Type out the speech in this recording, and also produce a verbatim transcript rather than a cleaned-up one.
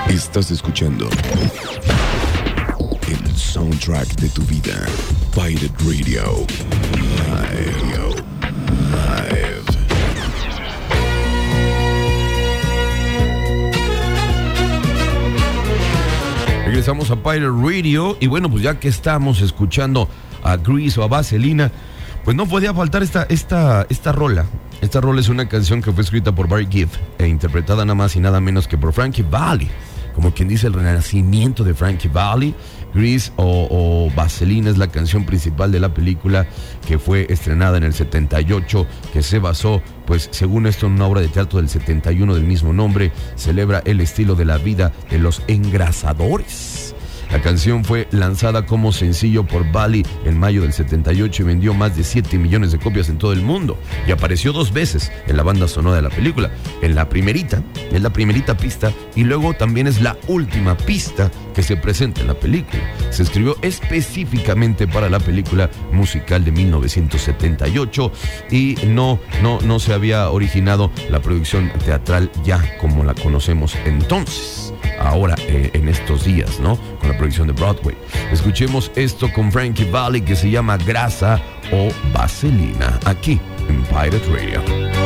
Estás escuchando el soundtrack de tu vida. Pirate Radio. Live. Live. Regresamos a Pirate Radio y bueno, pues ya que estamos escuchando a Grease o a Vaselina, pues no podía faltar esta, esta, esta rola. Esta rola es una canción que fue escrita por Barry Gibb e interpretada nada más y nada menos que por Frankie Valli. Como quien dice, el renacimiento de Frankie Valli. Grease o, o Vaselina es la canción principal de la película que fue estrenada en el setenta y ocho, que se basó, pues según esto, en una obra de teatro del setenta y uno del mismo nombre. Celebra el estilo de la vida de los engrasadores. La canción fue lanzada como sencillo por Valli en mayo del setenta y ocho y vendió más de siete millones de copias en todo el mundo. Y apareció dos veces en la banda sonora de la película. En la primerita, es la primerita pista, y luego también es la última pista que se presenta en la película. Se escribió específicamente para la película musical de mil novecientos setenta y ocho y no, no, no se había originado la producción teatral ya como la conocemos entonces. Ahora, eh, en estos días, ¿no? Con la producción de Broadway. Escuchemos esto con Frankie Valli que se llama Grasa o Vaselina, aquí en Pirate Radio.